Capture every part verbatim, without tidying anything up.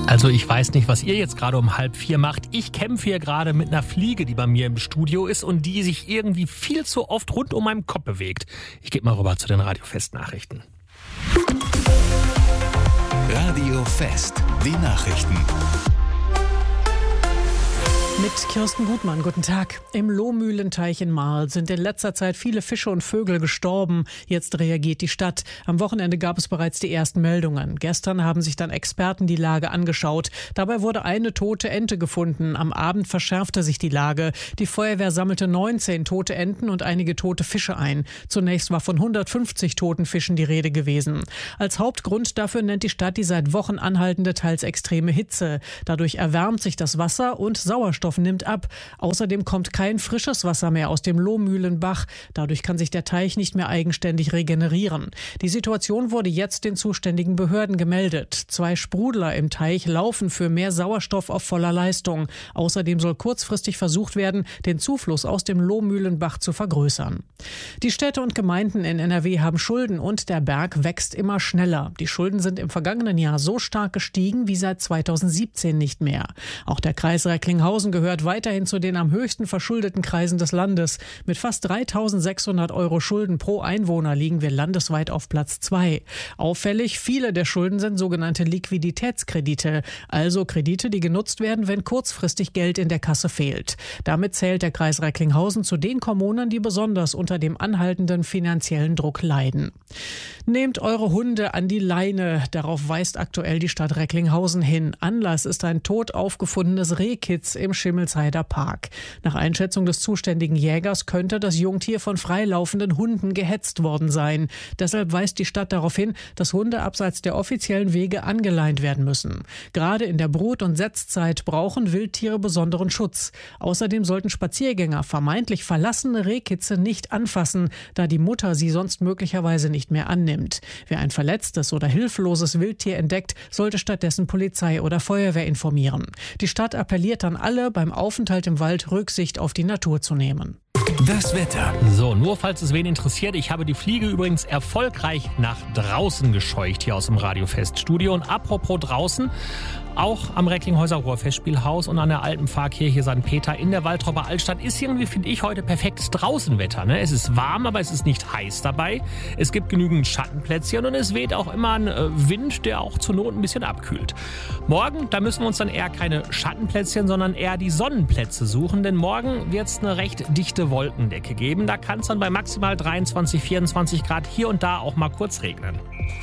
Also ich weiß nicht, was ihr jetzt gerade um halb vier macht. Ich kämpfe hier gerade mit einer Fliege, die bei mir im Studio ist und die sich irgendwie viel zu oft rund um meinen Kopf bewegt. Ich gebe mal rüber zu den Radio-Fest-Nachrichten. Radio Fest, die Nachrichten. Mit Kirsten Gutmann, guten Tag. Im Lohmühlenteich in Marl sind in letzter Zeit viele Fische und Vögel gestorben. Jetzt reagiert die Stadt. Am Wochenende gab es bereits die ersten Meldungen. Gestern haben sich dann Experten die Lage angeschaut. Dabei wurde eine tote Ente gefunden. Am Abend verschärfte sich die Lage. Die Feuerwehr sammelte neunzehn tote Enten und einige tote Fische ein. Zunächst war von hundertfünfzig toten Fischen die Rede gewesen. Als Hauptgrund dafür nennt die Stadt die seit Wochen anhaltende, teils extreme Hitze. Dadurch erwärmt sich das Wasser und Sauerstoff nimmt ab. Außerdem kommt kein frisches Wasser mehr aus dem Lohmühlenbach. Dadurch kann sich der Teich nicht mehr eigenständig regenerieren. Die Situation wurde jetzt den zuständigen Behörden gemeldet. Zwei Sprudler im Teich laufen für mehr Sauerstoff auf voller Leistung. Außerdem soll kurzfristig versucht werden, den Zufluss aus dem Lohmühlenbach zu vergrößern. Die Städte und Gemeinden in N R W haben Schulden und der Berg wächst immer schneller. Die Schulden sind im vergangenen Jahr so stark gestiegen wie seit zweitausendsiebzehn nicht mehr. Auch der Kreis Recklinghausen gehört weiterhin zu den am höchsten verschuldeten Kreisen des Landes. Mit fast dreitausendsechshundert Euro Schulden pro Einwohner liegen wir landesweit auf Platz zwei. Auffällig, viele der Schulden sind sogenannte Liquiditätskredite, also Kredite, die genutzt werden, wenn kurzfristig Geld in der Kasse fehlt. Damit zählt der Kreis Recklinghausen zu den Kommunen, die besonders unter dem anhaltenden finanziellen Druck leiden. Nehmt eure Hunde an die Leine, darauf weist aktuell die Stadt Recklinghausen hin. Anlass ist ein tot aufgefundenes Rehkitz im Schimmelsheider Park. Nach Einschätzung des zuständigen Jägers könnte das Jungtier von freilaufenden Hunden gehetzt worden sein. Deshalb weist die Stadt darauf hin, dass Hunde abseits der offiziellen Wege angeleint werden müssen. Gerade in der Brut- und Setzzeit brauchen Wildtiere besonderen Schutz. Außerdem sollten Spaziergänger vermeintlich verlassene Rehkitze nicht anfassen, da die Mutter sie sonst möglicherweise nicht mehr annimmt. Wer ein verletztes oder hilfloses Wildtier entdeckt, sollte stattdessen Polizei oder Feuerwehr informieren. Die Stadt appelliert an alle, beim Aufenthalt im Wald Rücksicht auf die Natur zu nehmen. Das Wetter. So, nur falls es wen interessiert, ich habe die Fliege übrigens erfolgreich nach draußen gescheucht hier aus dem Radio-Fest-Studio. Und apropos draußen, auch am Recklinghäuser Ruhr-Festspielhaus und an der alten Pfarrkirche Sankt Peter in der Waltrauber Altstadt ist irgendwie, finde ich, heute perfektes Draußenwetter. Ne? Es ist warm, aber es ist nicht heiß dabei. Es gibt genügend Schattenplätzchen und es weht auch immer ein Wind, der auch zur Not ein bisschen abkühlt. Morgen, da müssen wir uns dann eher keine Schattenplätzchen, sondern eher die Sonnenplätze suchen, denn morgen wird es eine recht dichte Wolkendecke geben. Da kann es dann bei maximal dreiundzwanzig, vierundzwanzig Grad hier und da auch mal kurz regnen.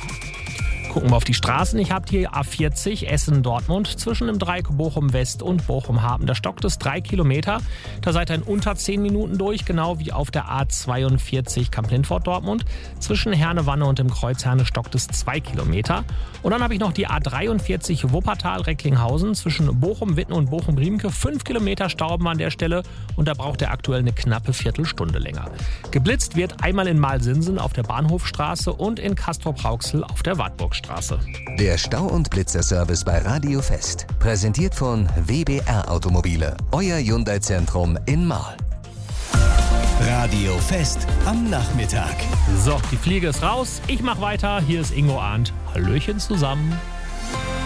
Gucken wir auf die Straßen. Ich habe hier A vierzig Essen-Dortmund zwischen dem Dreieck Bochum-West und Bochum-Hafen. Da stockt es drei Kilometer. Da seid ihr in unter zehn Minuten durch, genau wie auf der A zweiundvierzig Kamp-Lindfort-Dortmund. Zwischen Herne-Wanne und dem Kreuz Herne stockt es zwei Kilometer. Und dann habe ich noch die A dreiundvierzig Wuppertal-Recklinghausen zwischen Bochum-Witten und Bochum-Riemke. Fünf Kilometer Stauben an der Stelle und da braucht ihr aktuell eine knappe Viertelstunde länger. Geblitzt wird einmal in Malsinsen auf der Bahnhofstraße und in Castrop-Rauxel auf der Wartburgstraße. Der Stau- und Blitzerservice bei Radio Fest. Präsentiert von W B R Automobile. Euer Hyundai-Zentrum in Marl. Radio Fest am Nachmittag. So, die Fliege ist raus. Ich mache weiter. Hier ist Ingo Arndt. Hallöchen zusammen.